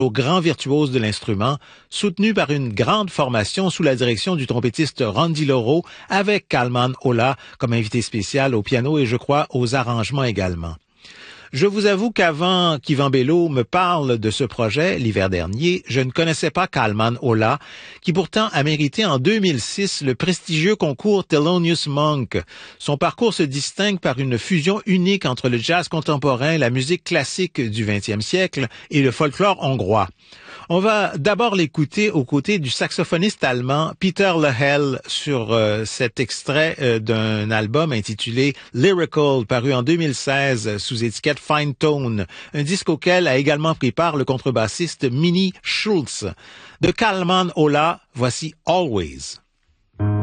au grand virtuose de l'instrument, soutenu par une grande formation sous la direction du trompettiste Randy Loro, avec Kalman Ola comme invité spécial au piano et je crois aux arrangements également. Je vous avoue qu'avant qu'Yvan Bello me parle de ce projet l'hiver dernier, je ne connaissais pas Kalman Ola, qui pourtant a mérité en 2006 le prestigieux concours Thelonious Monk. Son parcours se distingue par une fusion unique entre le jazz contemporain, la musique classique du XXe siècle et le folklore hongrois. On va d'abord l'écouter aux côtés du saxophoniste allemand Peter Lehel sur cet extrait d'un album intitulé Lyrical, paru en 2016 sous étiquette Fine Tone, un disque auquel a également pris part le contrebassiste Mini Schulz. De Kalman Ola, voici Always.